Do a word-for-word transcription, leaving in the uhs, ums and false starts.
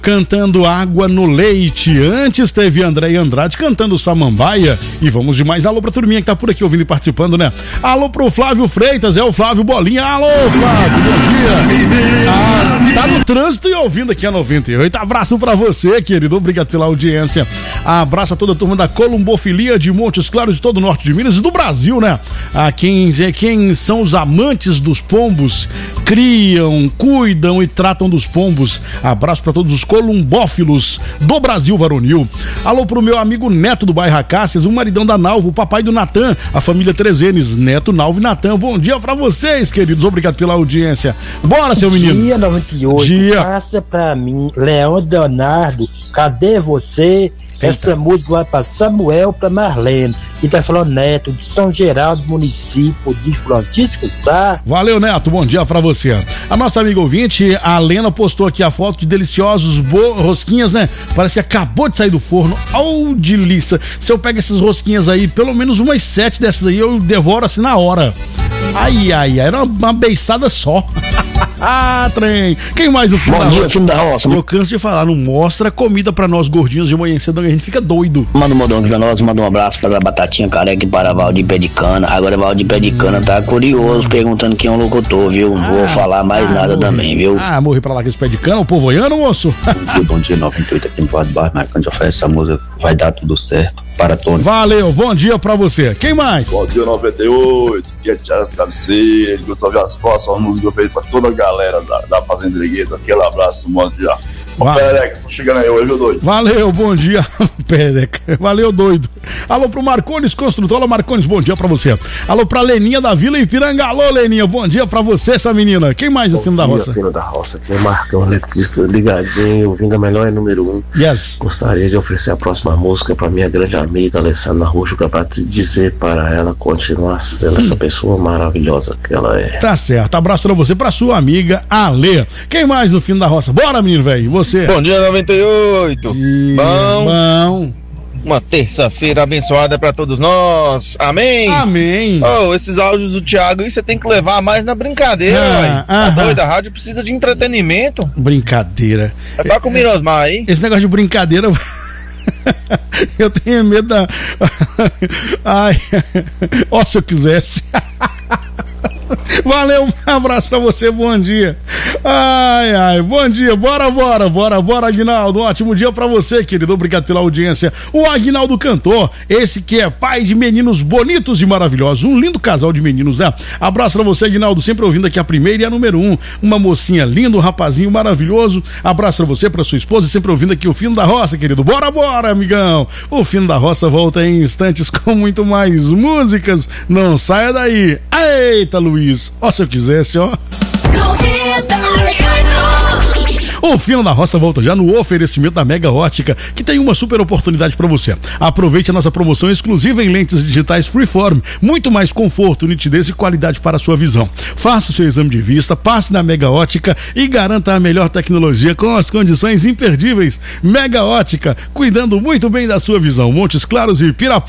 cantando Água no Leite. Antes teve André Andrade cantando Samambaia. E vamos de mais alô pra turminha que tá por aqui ouvindo e participando, né? Alô pro Flávio Freitas, é o Flávio Bolinha. Alô, Flávio, bom dia. Ah, tá no trânsito e ouvindo aqui a noventa e oito. Abraço pra você, querido. Obrigado pela audiência. Abraço a toda a turma da Columbofilia de Montes Claros, de todo o norte de Minas e do Brasil, né? A quem, quem são os amantes dos pombos, criam, cuidam e tratam dos pombos. Abraço pra todos os columbófilos do Brasil varonil. Alô pro meu amigo Neto do bairro Acácias, o maridão da Nalva, o papai do Natan, a família Trezenes, Neto, Nalva e Natan. Bom dia pra vocês, queridos. Obrigado pela audiência. Bora, seu menino. Dia noventa e oito. Dia. Passa pra mim, Leão Leonardo, cadê você? Essa música vai pra Samuel, pra Marlene. E tá falando Neto, de São Geraldo, município de Francisco Sá. Valeu, Neto, bom dia pra você. A nossa amiga ouvinte, a Lena, postou aqui a foto de deliciosos bo- rosquinhas, né? Parece que acabou de sair do forno. Oh, delícia. Se eu pego essas rosquinhas aí, pelo menos umas sete dessas aí, eu devoro assim na hora. Ai, ai, ai, era uma, uma beiçada só. Ah, trem. Quem mais no fim da roça? Filho da roça. Eu canso de falar, não mostra comida pra nós gordinhos de manhã cedo, a gente fica doido. Manda um modão pra nós, manda um abraço pra Batatinha Careca e para Valdir Pé de Cana. Agora Valdir Pé de Cana tá curioso, perguntando quem é o locutor, viu? Ah, Vou falar mais ah, nada morri. também, viu? Ah, morri pra lá com esse pé de cana, o povoiano, moço. Bom dia, bom dia, noventa e oito aqui no Vale do Bairro, mas quando eu faço essa música, vai dar tudo certo. Para Tony. Valeu, bom dia pra você. Quem mais? Bom dia, noventa e oito, dia de Tiaras Cabeceira, Gustavo Jaspós, uma música feita pra toda a galera da, da Fazenda Regueira. Aquele abraço, bom dia. Ô, Pereca, tô chegando aí hoje, doido. Valeu, bom dia, Pereca. Valeu, doido. Alô pro Marcones Construtor. Alô, Marcones, bom dia pra você. Alô pra Leninha da Vila Ipiranga. Alô, Leninha, bom dia pra você, essa menina. Quem mais no bom Filho da Roça? Filho da Roça, aqui é o Marcão Letista, ligadinho, ouvindo a melhor é número um. Yes. Gostaria de oferecer a próxima música pra minha grande amiga Alessandra Roxo, pra te dizer para ela continuar sendo essa pessoa maravilhosa que ela é. Tá certo, abraço pra você, pra sua amiga Ale. Quem mais no Filho da Roça? Bora, menino, velho, você. Bom dia, noventa e oito. E... Bom. Bom. Uma terça-feira abençoada pra todos nós. Amém. Amém. Oh, esses áudios do Thiago aí você tem que levar mais na brincadeira, ah, tá doido? A rádio precisa de entretenimento. Brincadeira. Tá com o Mirosmar aí? Esse negócio de brincadeira... Eu tenho medo da... Ai... Ó, se eu quisesse... Valeu, um abraço pra você, bom dia. Ai, ai, bom dia, bora, bora, bora, bora, Aguinaldo. Um ótimo dia pra você, querido, obrigado pela audiência. O Aguinaldo Cantor, esse que é pai de meninos bonitos e maravilhosos, um lindo casal de meninos, né? Abraço pra você, Aguinaldo, sempre ouvindo aqui a primeira e a número um. Uma mocinha linda, um rapazinho maravilhoso. Abraço pra você, pra sua esposa, sempre ouvindo aqui o Fino da Roça, querido. Bora, bora, amigão. O Fino da Roça volta em instantes com muito mais músicas. Não saia daí. Eita, Luiz. Ó, se eu quisesse, ó. O Fino da Roça volta já no oferecimento da Mega Ótica, que tem uma super oportunidade para você. Aproveite a nossa promoção exclusiva em lentes digitais Freeform, muito mais conforto, nitidez e qualidade para a sua visão. Faça o seu exame de vista, passe na Mega Ótica e garanta a melhor tecnologia com as condições imperdíveis. Mega Ótica, cuidando muito bem da sua visão. Montes Claros e Pirapó.